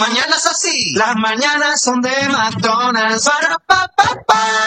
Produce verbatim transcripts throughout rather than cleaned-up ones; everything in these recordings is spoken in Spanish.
mañanas así, las mañanas son de McDonald's. Para, pa, pa,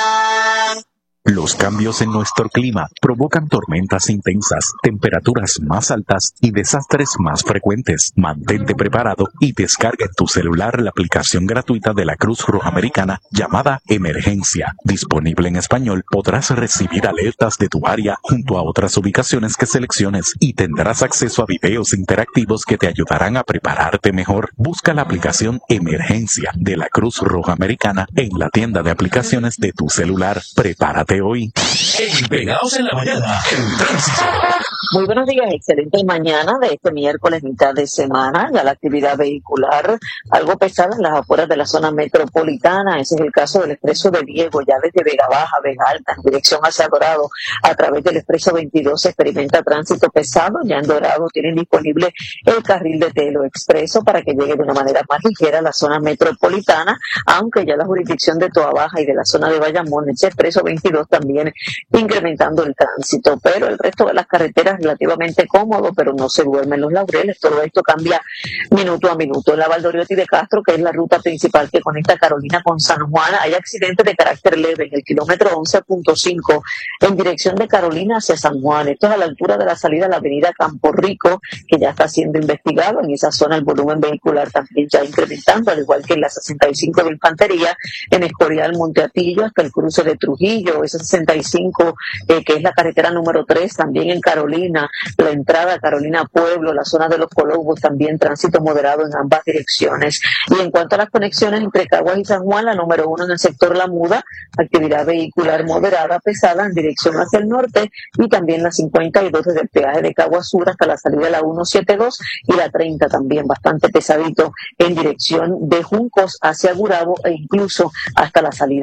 pa. Los cambios en nuestro clima provocan tormentas intensas, temperaturas más altas y desastres más frecuentes. Mantente preparado y descarga en tu celular la aplicación gratuita de la Cruz Roja Americana llamada Emergencia. Disponible en español, podrás recibir alertas de tu área junto a otras ubicaciones que selecciones y tendrás acceso a videos interactivos que te ayudarán a prepararte mejor. Busca la aplicación Emergencia de la Cruz Roja Americana en la tienda de aplicaciones de tu celular. Prepárate hoy. En Pegados en la Mañana, el tránsito. Muy buenos días, excelente mañana de este miércoles, mitad de semana. Ya la actividad vehicular algo pesada en las afueras de la zona metropolitana. Ese es el caso del expreso de Diego, ya desde Vega Baja, Vega Alta, en dirección hacia Dorado, a través del expreso veintidós se experimenta tránsito pesado. Ya en Dorado tienen disponible el carril de Telo Expreso para que llegue de una manera más ligera a la zona metropolitana, aunque ya la jurisdicción de Toa Baja y de la zona de Bayamón, ese expreso veintidós también incrementando el tránsito, pero el resto de las carreteras relativamente cómodo, pero no se duermen los laureles. Todo esto cambia minuto a minuto. En la Valdoriotti de Castro, que es la ruta principal que conecta Carolina con San Juan, hay accidentes de carácter leve en el kilómetro once punto cinco en dirección de Carolina hacia San Juan. Esto es a la altura de la salida a la avenida Campo Rico, que ya está siendo investigado. En esa zona el volumen vehicular también ya incrementando, al igual que en la sesenta y cinco de Infantería, en Escorial Monteatillo hasta el cruce de Trujillo, esa sesenta y cinco eh, que es la carretera número tres, también en Carolina, la entrada a Carolina Pueblo, la zona de los Colobos, también tránsito moderado en ambas direcciones. Y en cuanto a las conexiones entre Caguas y San Juan, la número uno en el sector La Muda, actividad vehicular moderada, pesada en dirección hacia el norte, y también la cincuenta y dos desde el peaje de Caguas Sur hasta la salida de la ciento setenta y dos, y la treinta también bastante pesadito en dirección de Juncos hacia Gurabo e incluso hasta la salida